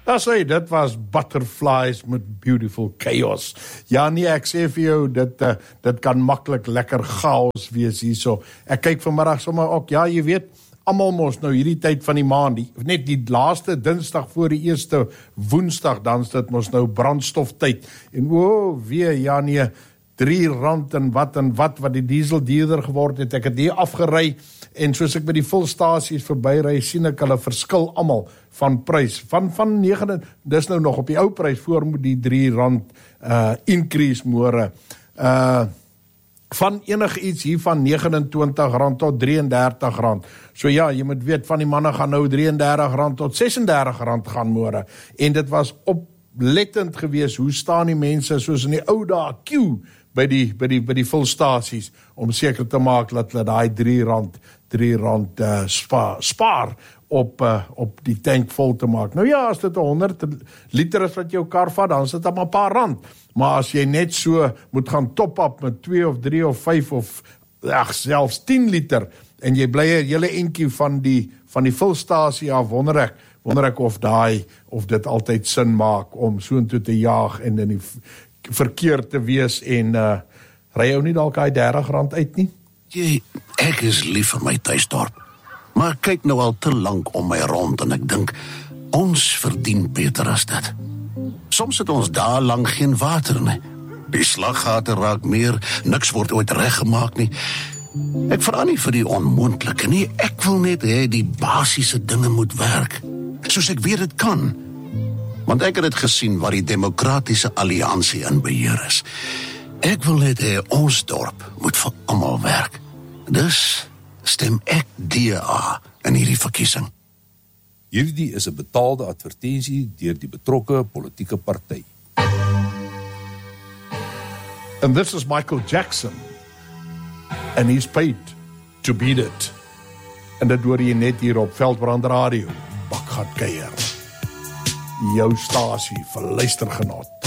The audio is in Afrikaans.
Dis hy, dit was Butterflies met Beautiful Chaos. Ja nee, ek sê vir jou, dit kan maklik lekker chaos wees hierso. Ek kyk vanmiddag sommer ook, ja jy weet, almal mos nou hierdie tyd van die maand, net die laaste Dinsdag voor die eerste Woensdag, dan is dit mos nou brandstoftyd. En ja nee, R3 en wat die diesel duurder geword het. Ek het hier afgery en soos ek by die volstasies verbyry, sien ek hulle verskil almal van prys. Van 9, dis nou nog op die ou prys, voor moet die R3 increase môre. Van enig iets hier van R29 tot R33. So ja, jy moet weet, van die manne gaan nou R33 tot R36 gaan môre. En dit was oplettend gewees, hoe staan die mense soos in die ou dae, queue, by die volstasies, om seker te maak dat hulle daai R3 spaar op die tank vol te maak. Nou ja, as dit 100 liter is wat jou kar vat, dan is dit maar 'n paar rand. Maar as jy net so moet gaan top-up met 2 of 3 of 5 of selfs 10 liter, en jy bly 'n hele entjie van die volstasie af, wonder ek of dit altyd sin maak om soontoe te jaag en in die verkeer te wees en ry jou nie dalk daai R30 uit nie? Ek is lief vir my tuisdorp, maar ek kyk nou al te lank om my rond en ek dink, ons verdien beter as dit. Soms het ons daar lang geen water nie. Die slaggate raak meer, niks word ooit reggemaak nie. Ek vra nie vir die onmoontlike nie, ek wil net hê die basiese dinge moet werk, soos ek weet dit kan. Want ek het dit gesien waar die demokratiese alliansie in beheer is. Ek wil net hê ons dorp moet vir almal werk. Dus stem ek DA in hierdie verkiesing. Hierdie is 'n betaalde advertensie deur die betrokke politieke party. And this is Michael Jackson. And he's paid to beat it. En dit hoor jy net hier op Veldbrand Radio. Bakgat kuier. Jou stasie vir luistergenot.